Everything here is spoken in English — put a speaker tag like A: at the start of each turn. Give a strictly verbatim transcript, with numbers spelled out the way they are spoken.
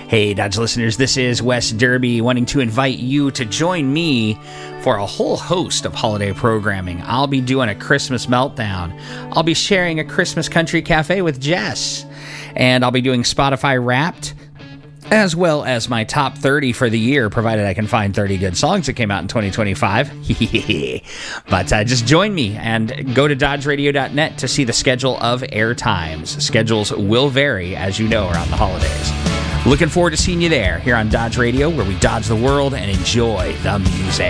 A: Hey, Dodge listeners, this is Wes Derby wanting to invite you to join me for a whole host of holiday programming. I'll be doing a Christmas meltdown. I'll be sharing a Christmas country cafe with Jess. And I'll be doing Spotify Wrapped, as well as my top thirty for the year, provided I can find thirty good songs that came out in twenty twenty-five. But uh, just join me and go to dodge radio dot net to see the schedule of air times. Schedules will vary, as you know, around the holidays. Looking forward to seeing you there, here on Dodge Radio, where we dodge the world and enjoy the music.